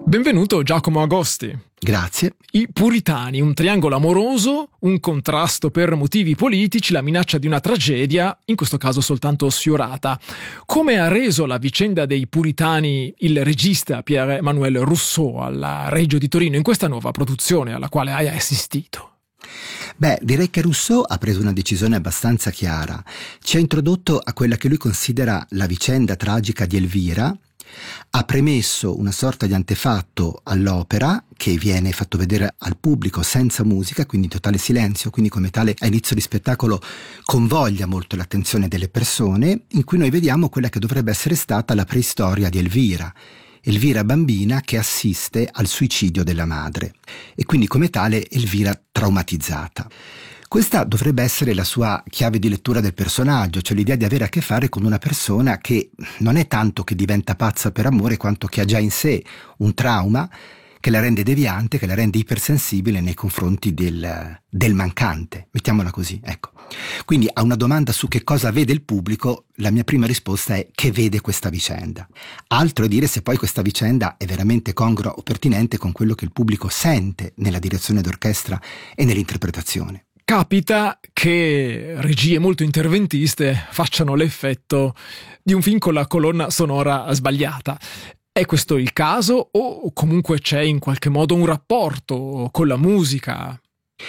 Benvenuto Giacomo Agosti. Grazie. I puritani, un triangolo amoroso, un contrasto per motivi politici, la minaccia di una tragedia, in questo caso soltanto sfiorata. Come ha reso la vicenda dei puritani il regista Pierre-Emmanuel Rousseau alla Regio di Torino in questa nuova produzione alla quale hai assistito? Direi che Rousseau ha preso una decisione abbastanza chiara. Ci ha introdotto a quella che lui considera la vicenda tragica di Elvira, ha premesso una sorta di antefatto all'opera che viene fatto vedere al pubblico senza musica, quindi in totale silenzio, quindi come tale a inizio di spettacolo convoglia molto l'attenzione delle persone, in cui noi vediamo quella che dovrebbe essere stata la preistoria di Elvira bambina che assiste al suicidio della madre e quindi come tale Elvira traumatizzata. Questa dovrebbe essere la sua chiave di lettura del personaggio, cioè l'idea di avere a che fare con una persona che non è tanto che diventa pazza per amore quanto che ha già in sé un trauma che la rende deviante, che la rende ipersensibile nei confronti del mancante, mettiamola così, ecco. Quindi a una domanda su che cosa vede il pubblico, la mia prima risposta è che vede questa vicenda. Altro è dire se poi questa vicenda è veramente congrua o pertinente con quello che il pubblico sente nella direzione d'orchestra e nell'interpretazione. Capita che regie molto interventiste facciano l'effetto di un film con la colonna sonora sbagliata. È questo il caso o comunque c'è in qualche modo un rapporto con la musica?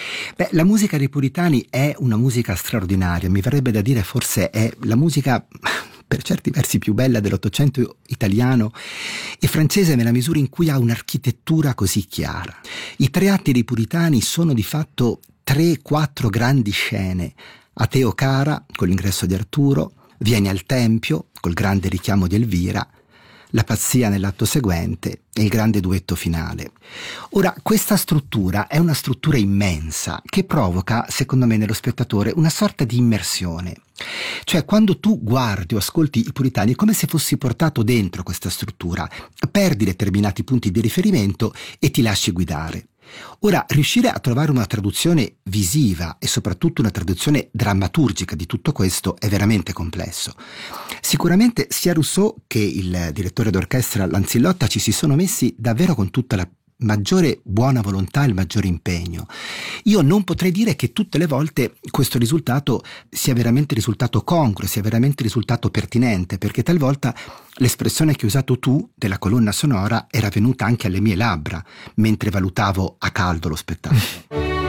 La musica dei puritani è una musica straordinaria, mi verrebbe da dire forse è la musica per certi versi più bella dell'Ottocento italiano e francese nella misura in cui ha un'architettura così chiara. I tre atti dei puritani sono di fatto 3-4 grandi scene: A te, o cara, con l'ingresso di Arturo, Vieni al Tempio, col grande richiamo di Elvira, La pazzia nell'atto seguente e il grande duetto finale. Ora, questa struttura è una struttura immensa che provoca, secondo me, nello spettatore una sorta di immersione. Cioè, quando tu guardi o ascolti i puritani è come se fossi portato dentro questa struttura, perdi determinati punti di riferimento e ti lasci guidare. Ora, riuscire a trovare una traduzione visiva e soprattutto una traduzione drammaturgica di tutto questo è veramente complesso. Sicuramente sia Rousseau che il direttore d'orchestra Lanzillotta ci si sono messi davvero con tutta la maggiore buona volontà e il maggiore impegno. Io non potrei dire che tutte le volte questo risultato sia veramente risultato congruo, sia veramente risultato pertinente, perché talvolta l'espressione che hai usato tu della colonna sonora era venuta anche alle mie labbra mentre valutavo a caldo lo spettacolo.